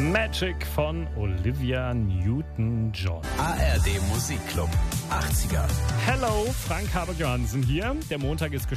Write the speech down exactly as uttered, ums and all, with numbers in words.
Magic von Olivia Newton-John. A R D Musikclub achtziger. Hello, Frank Habe-Johansen hier. Der Montag ist